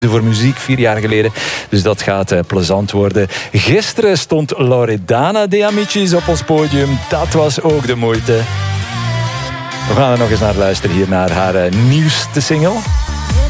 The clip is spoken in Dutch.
voor muziek 4 jaar geleden. Dus dat gaat plezant worden. Gisteren stond Loredana de Amicis op ons podium. Dat was ook de moeite. We gaan er nog eens naar luisteren hier naar haar nieuwste single.